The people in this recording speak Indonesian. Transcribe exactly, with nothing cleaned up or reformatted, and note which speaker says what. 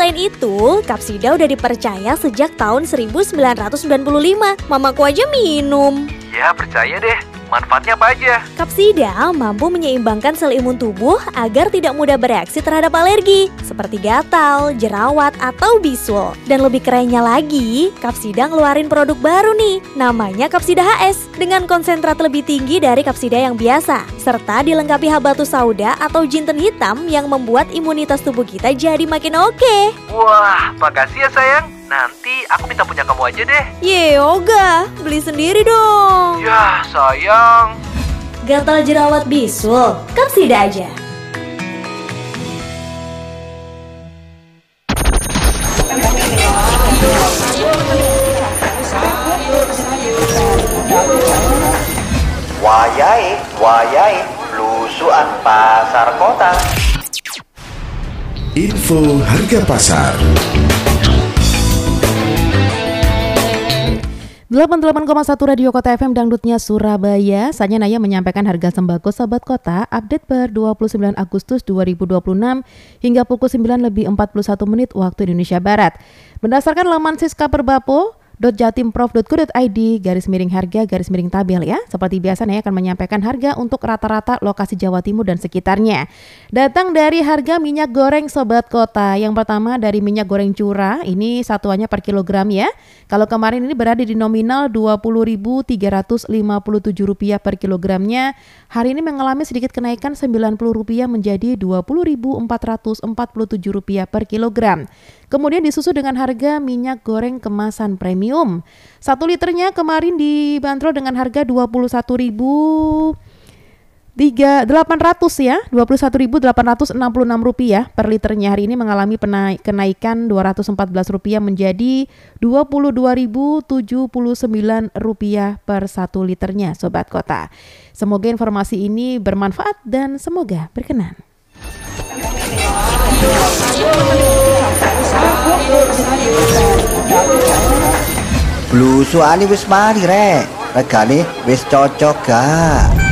Speaker 1: Selain itu, Kapsida udah dipercaya sejak tahun seribu sembilan ratus sembilan puluh lima. Mamaku aja minum.
Speaker 2: Ya percaya deh, manfaatnya apa aja?
Speaker 1: Kapsida mampu menyeimbangkan sel imun tubuh agar tidak mudah bereaksi terhadap alergi, seperti gatal, jerawat, atau bisul. Dan lebih kerennya lagi, Kapsida ngeluarin produk baru nih, namanya Kapsida H S, dengan konsentrat lebih tinggi dari Kapsida yang biasa, serta dilengkapi habatus sauda atau jinten hitam yang membuat imunitas tubuh kita jadi makin oke.
Speaker 2: Wah, makasih ya sayang. Nanti aku minta punya kamu aja deh.
Speaker 1: Ye, Yoga, beli sendiri dong.
Speaker 2: Yah, sayang.
Speaker 1: Gatal jerawat bisul, Kapsida aja.
Speaker 3: Wayai, wayai, blusuan pasar kota.
Speaker 4: Info harga pasar.
Speaker 5: delapan puluh delapan koma satu Radio Kota F M Dangdutnya Surabaya. Saatnya Naya menyampaikan harga sembako Sobat Kota update per dua puluh sembilan Agustus dua ribu dua puluh enam hingga pukul sembilan lebih empat puluh satu menit waktu Indonesia Barat. Berdasarkan laman Siska Perbapo jatimprov dot co dot i d garis miring harga garis miring tabel ya. Seperti biasa Naya akan menyampaikan harga untuk rata-rata lokasi Jawa Timur dan sekitarnya. Datang dari harga minyak goreng Sobat Kota. Yang pertama dari minyak goreng curah, ini satuannya per kilogram ya. Kalau kemarin ini berada di nominal dua puluh ribu tiga ratus lima puluh tujuh rupiah per kilogramnya. Hari ini mengalami sedikit kenaikan sembilan puluh rupiah menjadi dua puluh ribu empat ratus empat puluh tujuh rupiah per kilogram. Kemudian disusul dengan harga minyak goreng kemasan premium. Satu liternya kemarin dibanderol dengan harga dua puluh satu ribu delapan ratus ya, dua puluh satu ribu delapan ratus enam puluh enam rupiah per liternya. Hari ini mengalami penai- kenaikan dua ratus empat belas rupiah menjadi dua puluh dua ribu tujuh puluh sembilan rupiah per satu liternya Sobat Kota. Semoga informasi ini bermanfaat dan semoga berkenan.
Speaker 3: Blusuane wis mari rek. Regane wis cocok gak?